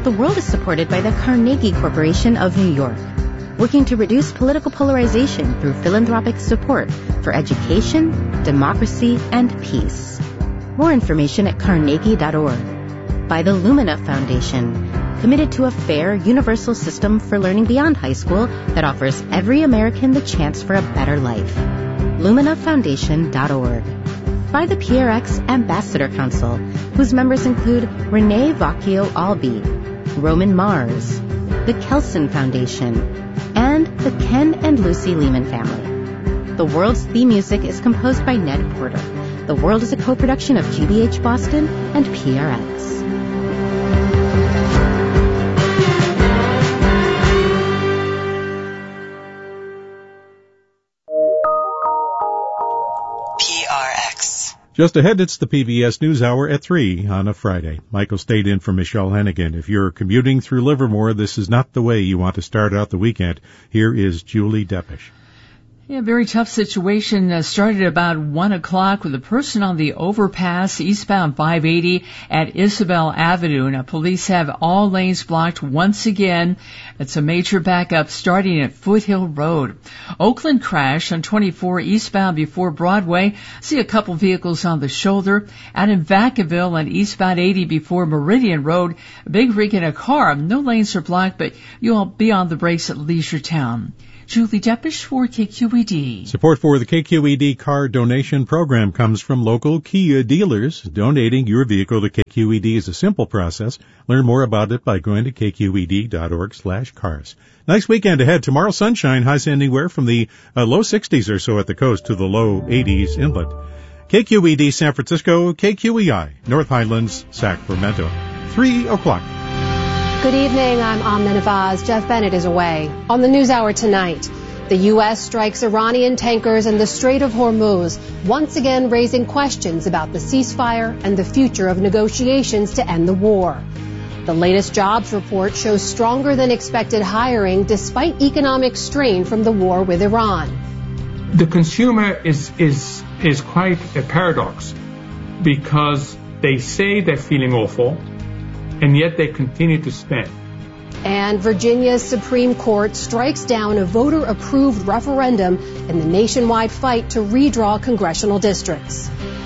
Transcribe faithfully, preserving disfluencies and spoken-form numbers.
The World is supported by the Carnegie Corporation of New York, working to reduce political polarization through philanthropic support for education, democracy, and peace. More information at carnegie dot org. By the Lumina Foundation, committed to a fair, universal system for learning beyond high school that offers every American the chance for a better life. lumina foundation dot org. By the P R X Ambassador Council, whose members include Renee Vacchio-Albi, Roman Mars, the Kelson Foundation, and the Ken and Lucy Lehman family. The World's theme music is composed by Ned Porter. The World is a co-production of G B H Boston and P R X. Just ahead, it's the P B S NewsHour at three on a Friday. Michael stayed in for Michelle Hennigan. If you're commuting through Livermore, this is not the way you want to start out the weekend. Here is Julie Deppish. Yeah, very tough situation. Uh, started about one o'clock with a person on the overpass eastbound five eighty at Isabel Avenue. Now, police have all lanes blocked once again. It's a major backup starting at Foothill Road. Oakland crash on twenty-four eastbound before Broadway. See a couple vehicles on the shoulder. Out in Vacaville on eastbound eighty before Meridian Road. A big rig in a car. No lanes are blocked, but you'll be on the brakes at Leisure Town. Julie Deppish for K Q E D. Support for the K Q E D car donation program comes from local Kia dealers. Donating your vehicle to K Q E D is a simple process. Learn more about it by going to k q e d dot org slash cars. Nice weekend ahead. Tomorrow, sunshine, highs anywhere from the uh, low sixties or so at the coast to the low eighties inland. K Q E D San Francisco, K Q E I, North Highlands, Sacramento. Three o'clock. Good evening, I'm Amna Nawaz. Jeff Bennett is away. On the NewsHour tonight, the U S strikes Iranian tankers in the Strait of Hormuz, once again raising questions about the ceasefire and the future of negotiations to end the war. The latest jobs report shows stronger than expected hiring despite economic strain from the war with Iran. The consumer is, is, is quite a paradox because they say they're feeling awful, and yet they continue to spend. And Virginia's Supreme Court strikes down a voter-approved referendum in the nationwide fight to redraw congressional districts.